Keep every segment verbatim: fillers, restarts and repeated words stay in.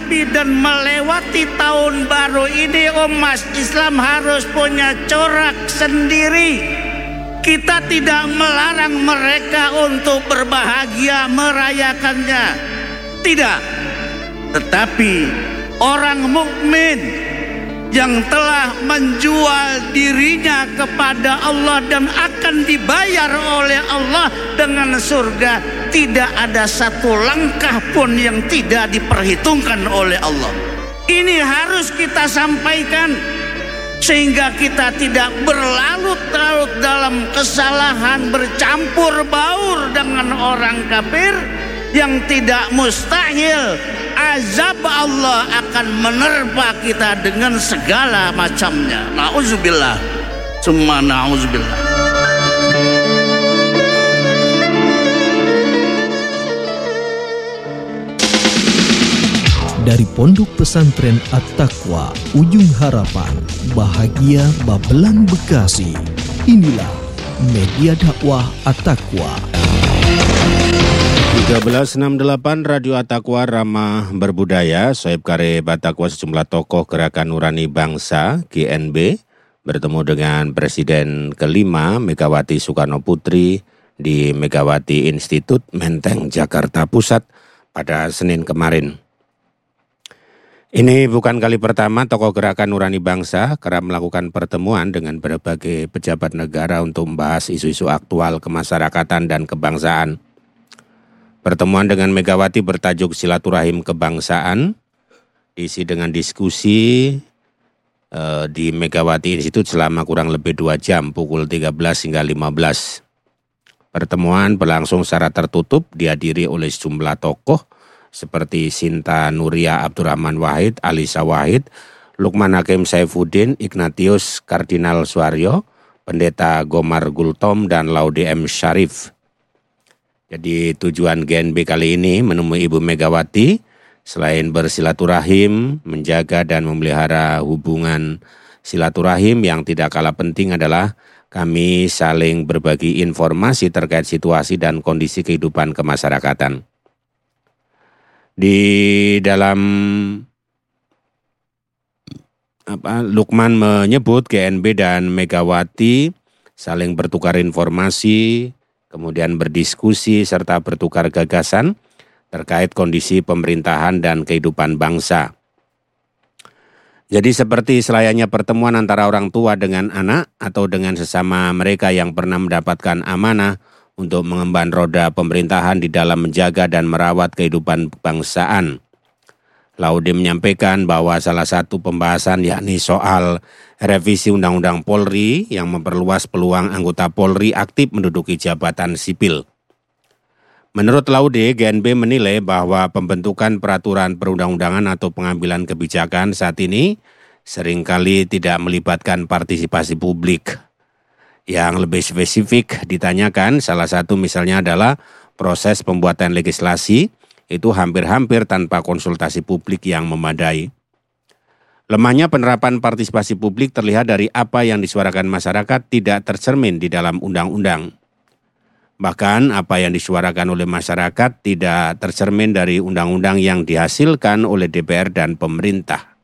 menghadapi dan melewati tahun baru ini, umat Islam harus punya corak sendiri. Kita tidak melarang mereka untuk berbahagia merayakannya, tidak. Tetapi orang mukmin yang telah menjual dirinya kepada Allah dan akan dibayar oleh Allah dengan surga, tidak ada satu langkah pun yang tidak diperhitungkan oleh Allah. Ini harus kita sampaikan sehingga kita tidak berlarut-larut dalam kesalahan, bercampur baur dengan orang kafir yang tidak mustahil azab Allah akan menerpa kita dengan segala macamnya. Na'udzubillah, summa na'udzubillah. Dari Pondok Pesantren At-Taqwa, Ujung Harapan, Bahagia Babelan, Bekasi. Inilah media dakwah At-Taqwa. tiga belas enam puluh delapan Radio At-Taqwa Ramah Berbudaya. Soeb Karib At-Taqwa, sejumlah tokoh Gerakan Nurani Bangsa G N B bertemu dengan Presiden kelima Megawati Soekarno Putri di Megawati Institute Menteng, Jakarta Pusat pada Senin kemarin. Ini bukan kali pertama tokoh Gerakan Nurani Bangsa kerap melakukan pertemuan dengan berbagai pejabat negara untuk membahas isu-isu aktual kemasyarakatan dan kebangsaan. Pertemuan dengan Megawati bertajuk Silaturahim Kebangsaan, diisi dengan diskusi eh, di Megawati Institute selama kurang lebih dua jam, pukul tiga belas hingga lima belas. Pertemuan berlangsung secara tertutup, dihadiri oleh sejumlah tokoh seperti Sinta Nuria Abdurrahman Wahid, Alisa Wahid, Lukman Hakim Saifuddin, Ignatius Kardinal Suaryo, Pendeta Gomar Gultom, dan Laude M. Syarif. Jadi tujuan G N B kali ini menemui Ibu Megawati, selain bersilaturahim, menjaga dan memelihara hubungan silaturahim, yang tidak kalah penting adalah kami saling berbagi informasi terkait situasi dan kondisi kehidupan kemasyarakatan. Di dalam apa, Lukman menyebut G N B dan Megawati saling bertukar informasi, kemudian berdiskusi serta bertukar gagasan terkait kondisi pemerintahan dan kehidupan bangsa. Jadi seperti selayaknya pertemuan antara orang tua dengan anak atau dengan sesama mereka yang pernah mendapatkan amanah untuk mengemban roda pemerintahan di dalam menjaga dan merawat kehidupan kebangsaan. Laude menyampaikan bahwa salah satu pembahasan yakni soal revisi Undang-Undang Polri yang memperluas peluang anggota Polri aktif menduduki jabatan sipil. Menurut Laude, G N B menilai bahwa pembentukan peraturan perundang-undangan atau pengambilan kebijakan saat ini seringkali tidak melibatkan partisipasi publik. Yang lebih spesifik ditanyakan, salah satu misalnya adalah proses pembuatan legislasi itu hampir-hampir tanpa konsultasi publik yang memadai. Lemahnya penerapan partisipasi publik terlihat dari apa yang disuarakan masyarakat tidak tercermin di dalam undang-undang. Bahkan apa yang disuarakan oleh masyarakat tidak tercermin dari undang-undang yang dihasilkan oleh D P R dan pemerintah.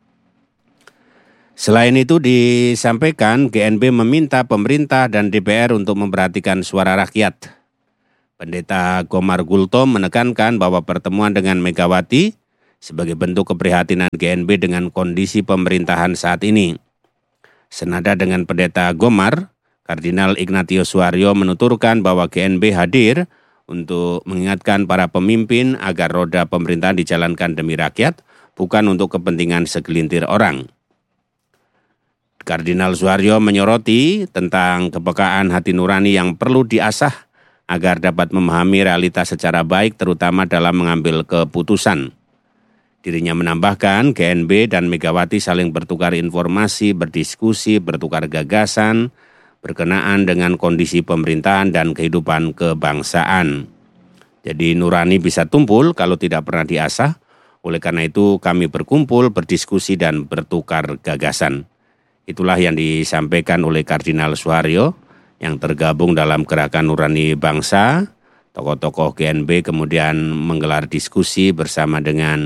Selain itu disampaikan G N B meminta pemerintah dan D P R untuk memperhatikan suara rakyat. Pendeta Gomar Gultom menekankan bahwa pertemuan dengan Megawati sebagai bentuk keprihatinan G N B dengan kondisi pemerintahan saat ini. Senada dengan Pendeta Gomar, Kardinal Ignatius Suaryo menuturkan bahwa G N B hadir untuk mengingatkan para pemimpin agar roda pemerintahan dijalankan demi rakyat, bukan untuk kepentingan segelintir orang. Kardinal Suaryo menyoroti tentang kepekaan hati nurani yang perlu diasah agar dapat memahami realitas secara baik, terutama dalam mengambil keputusan. Dirinya menambahkan G N B dan Megawati saling bertukar informasi, berdiskusi, bertukar gagasan, berkenaan dengan kondisi pemerintahan dan kehidupan kebangsaan. Jadi nurani bisa tumpul kalau tidak pernah diasah, oleh karena itu kami berkumpul, berdiskusi dan bertukar gagasan. Itulah yang disampaikan oleh Kardinal Suaryo yang tergabung dalam Gerakan Nurani Bangsa. Tokoh-tokoh G N B kemudian menggelar diskusi bersama dengan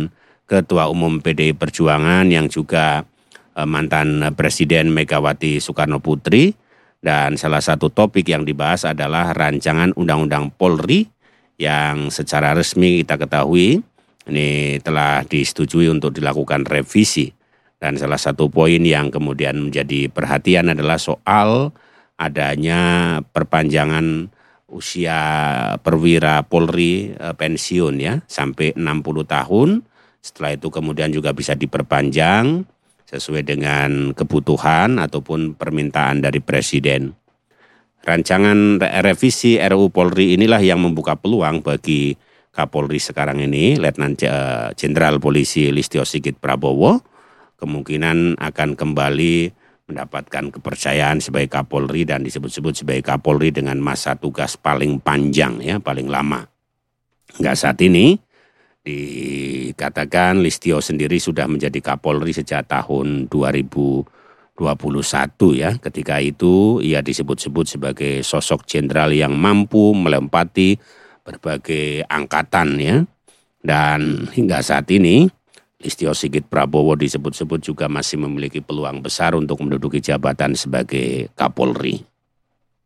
Ketua Umum P D I Perjuangan yang juga eh, mantan Presiden Megawati Soekarno Putri. Dan salah satu topik yang dibahas adalah rancangan Undang-Undang Polri yang secara resmi kita ketahui ini telah disetujui untuk dilakukan revisi. Dan salah satu poin yang kemudian menjadi perhatian adalah soal adanya perpanjangan usia perwira Polri eh, pensiun ya sampai enam puluh tahun. Setelah itu kemudian juga bisa diperpanjang sesuai dengan kebutuhan ataupun permintaan dari Presiden. Rancangan revisi R U Polri inilah yang membuka peluang bagi Kapolri sekarang ini, Letnan Jenderal Polisi Listio Sigit Prabowo, kemungkinan akan kembali mendapatkan kepercayaan sebagai Kapolri dan disebut-sebut sebagai Kapolri dengan masa tugas paling panjang ya, paling lama. Enggak saat ini. Dikatakan Listio sendiri sudah menjadi Kapolri sejak tahun dua ribu dua puluh satu ya. Ketika itu ia disebut-sebut sebagai sosok jenderal yang mampu melempati berbagai angkatan ya. Dan hingga saat ini Listio Sigit Prabowo disebut-sebut juga masih memiliki peluang besar untuk menduduki jabatan sebagai Kapolri.